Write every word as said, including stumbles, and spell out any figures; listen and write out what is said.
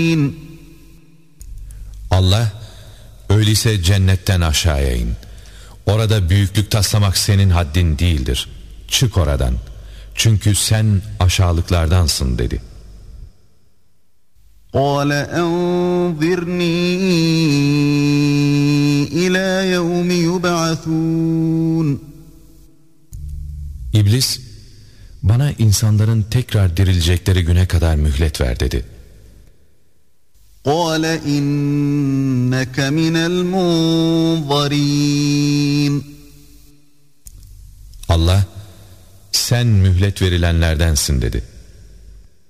Allah, öyleyse cennetten aşağıya in. Orada büyüklük taslamak senin haddin değildir. Çık oradan. Çünkü sen aşağılıklardansın dedi. قَالَ أَنْظِرْنِي إِلَى يَوْمِ يُبْعَثُونَ İblis, bana insanların tekrar dirilecekleri güne kadar mühlet ver dedi. قَالَ إِنَّكَ مِنَ الْمُنْظَرِينَ Allah, sen mühlet verilenlerdensin dedi.